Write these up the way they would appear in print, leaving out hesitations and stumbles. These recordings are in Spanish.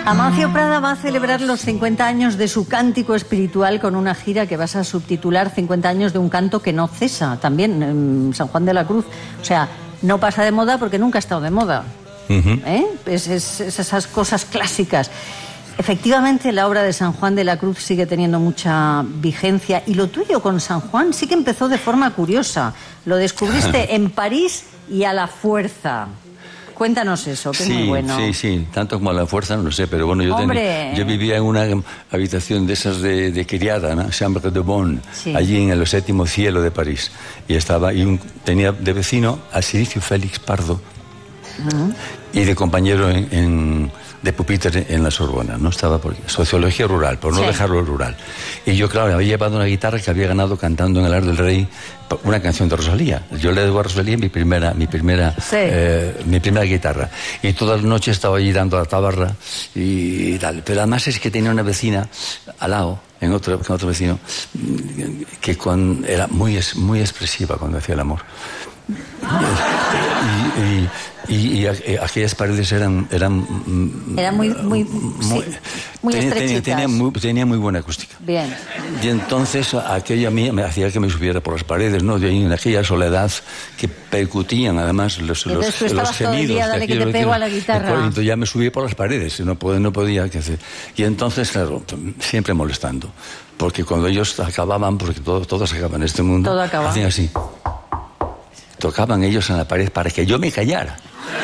Amancio Prada va a celebrar los 50 años de su cántico espiritual con una gira que vas a subtitular 50 años de un canto que no cesa, también en San Juan de la Cruz. O sea, no pasa de moda porque nunca ha estado de moda. Es esas cosas clásicas. Efectivamente, la obra de San Juan de la Cruz sigue teniendo mucha vigencia y lo tuyo con San Juan sí que empezó de forma curiosa. Lo descubriste en París y a la fuerza. Cuéntanos eso, que es muy bueno. Sí, tanto como a la fuerza no lo sé, pero bueno, yo vivía en una habitación de esas de criada, ¿no? Chambre de Bonne, allí en el 7º cielo de París. Y tenía de vecino a Siricio Félix Pardo y de compañero de pupitre en la Sorbona, ¿no? Estaba por sociología rural, por no dejarlo rural. Y yo, claro, había llevado una guitarra que había ganado cantando en el Ar del Rey una canción de Rosalía. Yo le debo a Rosalía mi primera guitarra. Y todas las noches estaba allí dando la tabarra y tal. Pero además es que tenía una vecina al lado, en otro vecino, que era muy expresiva cuando hacía el amor. Y aquellas paredes eran muy estrechitas. Tenía muy buena acústica. Bien. Y entonces aquello a mí me hacía que me subiera por las paredes, ¿no? De ahí, en aquella soledad que percutían además los gemidos. Todo el día, dale que te pego a la guitarra. Entonces ya me subí por las paredes, no podía qué hacer. Y entonces, claro, siempre molestando. Porque cuando ellos acababan, porque todos acaban en este mundo, hacían así. Tocaban ellos en la pared para que yo me callara.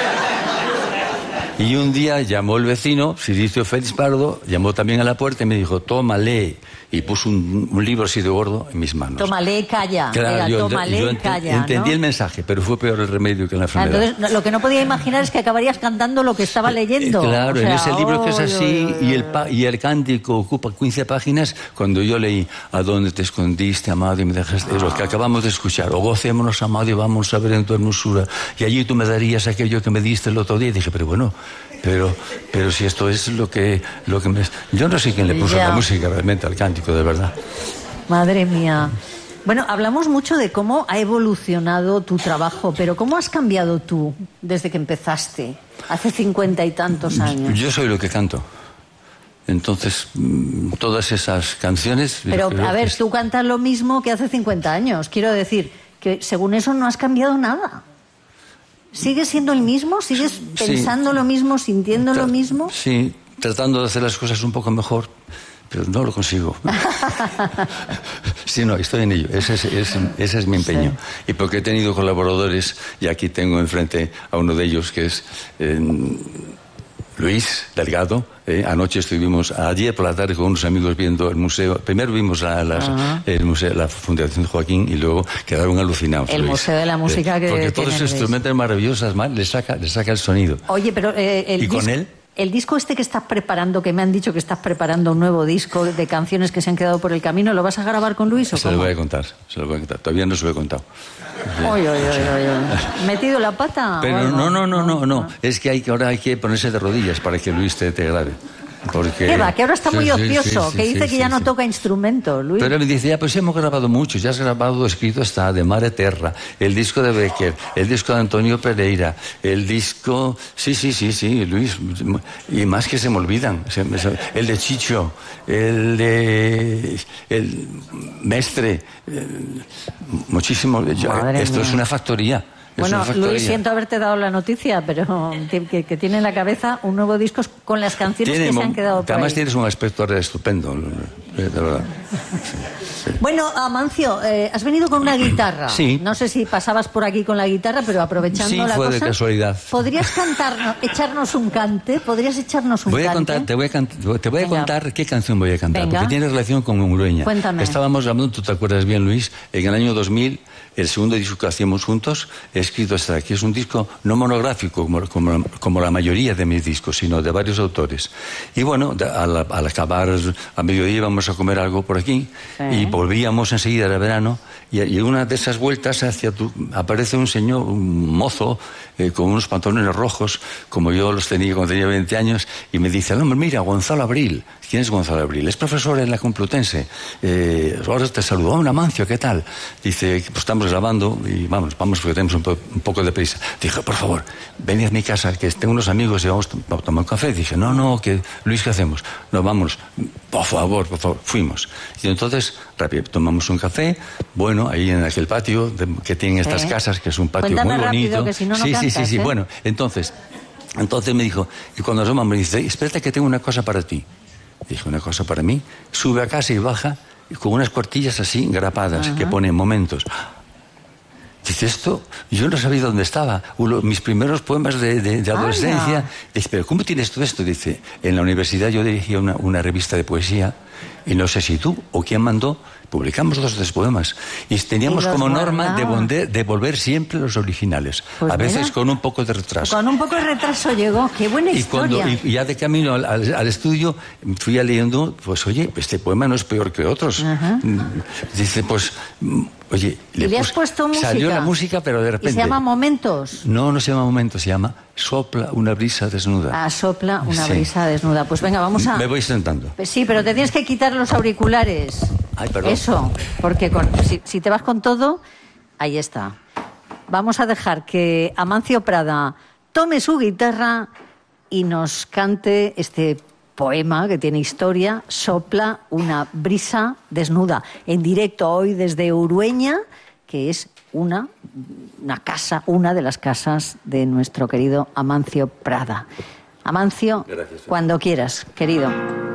Y un día llamó el vecino, Siricio Félix Pardo, llamó también a la puerta y me dijo, tómale. Y puso un libro así de gordo en mis manos. Tómale, calla. Claro, yo calla, entendí, ¿no? el mensaje, pero fue peor el remedio que la enfermedad. Entonces, lo que no podía imaginar es que acabarías cantando lo que estaba leyendo. Claro, en ese libro que es así, y el cántico ocupa 15 páginas, cuando yo leí, ¿a dónde te escondiste, amado, y me dejaste? Es lo que acabamos de escuchar. O gocémonos, amado, y vamos a ver en tu hermosura. Y allí tú me darías aquello que me diste el otro día. Y dije, pero bueno, pero si esto es lo que me... Yo no sé quién le puso la música realmente al cántico, de verdad. Madre mía. Bueno, hablamos mucho de cómo ha evolucionado tu trabajo, pero ¿cómo has cambiado tú desde que empezaste, hace 50 y tantos años? Yo soy lo que canto. Entonces, todas esas canciones... Pero, a ver, tú cantas lo mismo que hace 50 años. Quiero decir que según eso no has cambiado nada. ¿Sigues siendo el mismo? ¿Sigues pensando lo mismo, sintiendo lo mismo? Sí, tratando de hacer las cosas un poco mejor, pero no lo consigo. Sí, no, estoy en ello. Ese es mi empeño. Sí. Y porque he tenido colaboradores, y aquí tengo enfrente a uno de ellos, que es Luis Delgado. Anoche estuvimos, ayer por la tarde, con unos amigos viendo el museo. Primero vimos el museo, la Fundación Joaquín, y luego quedaron alucinados. El Luis. Museo de la Música que porque todos esos instrumentos maravillosos, le saca el sonido. Oye, pero con él... El disco este que estás preparando, que me han dicho que estás preparando un nuevo disco de canciones que se han quedado por el camino, ¿lo vas a grabar con Luis o cómo? Se lo voy a contar. Todavía no se lo he contado. Oye. ¿Metido la pata? Pero no. Es que ahora hay que ponerse de rodillas para que Luis te grabe. Porque... ¿Qué va? Que ahora está muy ocioso, que dice que ya no toca instrumentos, Luis. Pero me dice, ya pues hemos grabado mucho, ya has grabado, escrito está de Mare Terra, el disco de Becker, el disco de Antonio Pereira, el disco... Sí, Luis, y más que se me olvidan, el de Chicho, el Mestre, muchísimo. Esto es una factoría. Bueno, Luis, siento haberte dado la noticia, pero que tiene en la cabeza un nuevo disco con las canciones que se han quedado por además ahí. Tienes un aspecto estupendo, de verdad. Sí. Bueno, Amancio, has venido con una guitarra. Sí. No sé si pasabas por aquí con la guitarra, pero aprovechando la cosa... Sí, fue de casualidad. ¿Podrías echarnos un cante? Te voy a contar qué canción voy a cantar, porque tiene relación con Urueña. Cuéntame. Estábamos hablando, tú te acuerdas bien, Luis, en el año 2000, el segundo disco que hacíamos juntos, he escrito hasta aquí. Es un disco no monográfico, como la mayoría de mis discos, sino de varios autores. Y bueno, al acabar, a mediodía íbamos a comer algo por aquí. aquí, y volvíamos enseguida, era verano, y una de esas vueltas aparece un señor, un mozo, con unos pantalones rojos, como yo los tenía cuando tenía 20 años, y me dice, hombre, mira, Gonzalo Abril. ¿Quién es Gonzalo Abril? Es profesor en la Complutense. Ahora te saludo. Hola, Amancio, ¿qué tal? Dice, pues estamos grabando y vamos porque tenemos un poco de prisa. Dije, por favor, venid a mi casa, que tengo unos amigos y vamos a tomar un café. Dije, no, Luis, ¿qué hacemos? No, vamos, por favor. Fuimos. Y entonces, rápido, tomamos un café, bueno, ahí en aquel patio que tienen estas casas, que es un patio muy bonito. Rápido, que si no, no cantas, sí. Bueno, entonces me dijo, y cuando asomamos me dice, espérate que tengo una cosa para ti. Dije, ¿una cosa para mí? Sube a casa y baja con unas cuartillas así grapadas que ponen momentos. Dice, esto, yo no sabía dónde estaba. Mis primeros poemas de adolescencia. Dice, ¿pero cómo tienes todo esto? Dice, en la universidad yo dirigía una revista de poesía y no sé si tú o quién mandó, publicamos 2 o 3 poemas y teníamos como norma devolver siempre los originales, pues a veces con un poco de retraso. Con un poco de retraso llegó, qué buena historia. Y ya de camino al estudio fui leyendo, pues oye, este poema no es peor que otros. Dice, pues, oye, le has puesto música. Salió la música, pero de repente. ¿Y se llama Momentos? No se llama Momentos, se llama Sopla una brisa desnuda. Sopla una brisa desnuda. Pues venga, vamos a... Me voy sentando. Sí, pero te tienes que quitar los auriculares. Ay, perdón. Eso, porque si te vas con todo, ahí está. Vamos a dejar que Amancio Prada tome su guitarra y nos cante este poema que tiene historia, Sopla una brisa desnuda, en directo hoy desde Urueña, que es una de las casas de nuestro querido Amancio Prada. Amancio, gracias, cuando quieras, querido.